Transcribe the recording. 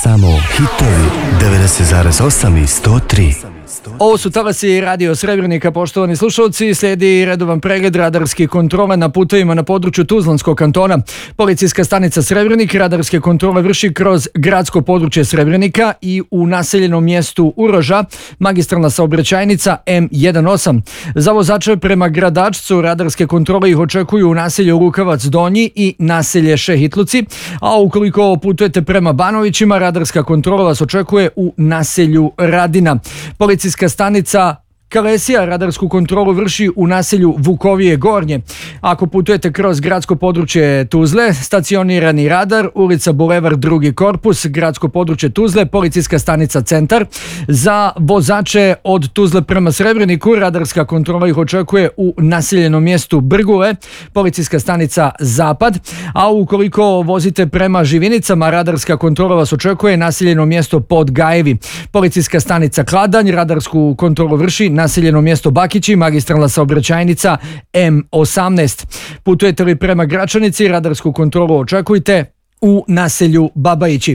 Samo hitovi 90,8 i 103. Ovo su talasi Radio Srebrnika, poštovani slušalci. Slijedi redovan pregled radarskih kontrola na putovima na području Tuzlanskog kantona. Policijska stanica Srebrenik radarske kontrole vrši kroz gradsko područje Srebrenika i u naseljenom mjestu Uroža, magistralna saobraćajnica M18. Za vozače prema Gradačcu radarske kontrole ih očekuju u naselju Lukavac Donji i naselje Šehitluci, a ukoliko putujete prema Banovićima, radarska kontrola vas očekuje u naselju Radina. Policijska stanica Kalesija radarsku kontrolu vrši u naselju Vukovije Gornje. Ako putujete kroz gradsko područje Tuzle, stacionirani radar, ulica Bulevar 2. korpus, gradsko područje Tuzle, policijska stanica Centar. Za vozače od Tuzle prema Srebreniku, radarska kontrola ih očekuje u naseljenom mjestu Brgule, policijska stanica Zapad. A ukoliko vozite prema Živinicama, radarska kontrola vas očekuje naseljeno mjesto Podgajevi. Policijska stanica Kladanj radarsku kontrolu vrši naseljeno mjesto Bakići, magistralna saobraćajnica M18. Putujete li prema Gračanici, radarsku kontrolu očekujte u naselju Babajići.